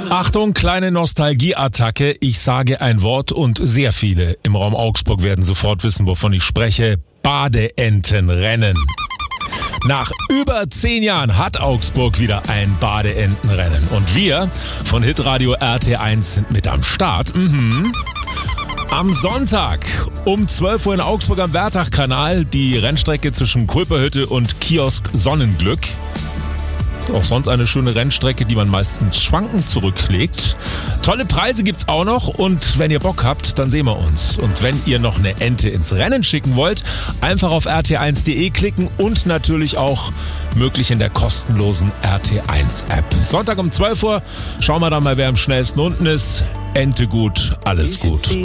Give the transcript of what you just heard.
Achtung, kleine Nostalgieattacke. Ich sage ein Wort und sehr viele im Raum Augsburg werden sofort wissen, wovon ich spreche. Badeentenrennen. Nach über 10 Jahren hat Augsburg wieder ein Badeentenrennen. Und wir von Hitradio RT1 sind mit am Start. Am Sonntag um 12 Uhr in Augsburg am Wärtach-Kanal die Rennstrecke zwischen Kulperhütte und Kiosk Sonnenglück. Auch sonst eine schöne Rennstrecke, die man meistens schwankend zurücklegt. Tolle Preise gibt's auch noch und wenn ihr Bock habt, dann sehen wir uns. Und wenn ihr noch eine Ente ins Rennen schicken wollt, einfach auf rt1.de klicken und natürlich auch möglich in der kostenlosen RT1-App. Sonntag um 12 Uhr, schauen wir dann mal, wer am schnellsten unten ist. Ente gut, alles gut.